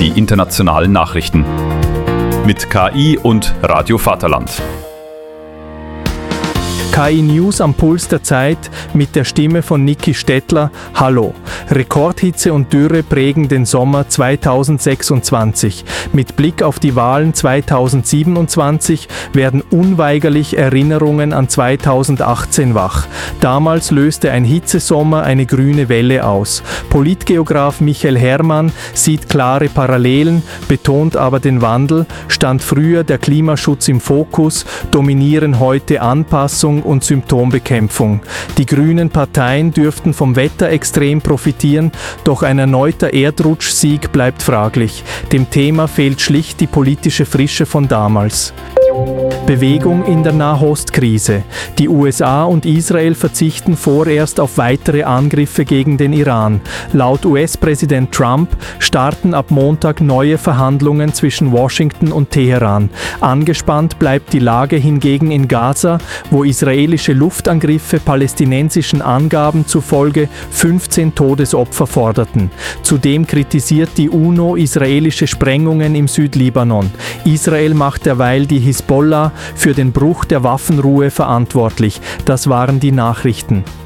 die internationalen Nachrichten. Mit KI und Radio Vaterland. KI News am Puls der Zeit mit der Stimme von Niki Stettler. Hallo. Rekordhitze und Dürre prägen den Sommer 2026. Mit Blick auf die Wahlen 2027 werden unweigerlich Erinnerungen an 2018 wach. Damals löste ein Hitzesommer eine grüne Welle aus. Politgeograf Michael Herrmann sieht klare Parallelen, betont aber den Wandel. Stand früher der Klimaschutz im Fokus, dominieren heute Anpassung und Symptombekämpfung. Die grünen Parteien dürften vom Wetter extrem profitieren, doch ein erneuter Erdrutschsieg bleibt fraglich. Dem Thema fehlt schlicht die politische Frische von damals. Bewegung in der Nahostkrise. Die USA und Israel verzichten vorerst auf weitere Angriffe gegen den Iran. Laut US-Präsident Trump starten ab Montag neue Verhandlungen zwischen Washington und Teheran. Angespannt bleibt die Lage hingegen in Gaza, wo israelische Luftangriffe palästinensischen Angaben zufolge 15 Todesopfer forderten. Zudem kritisiert die UNO israelische Sprengungen im Südlibanon. Israel macht derweil die Hisbollah für den Bruch der Waffenruhe verantwortlich. Das waren die Nachrichten.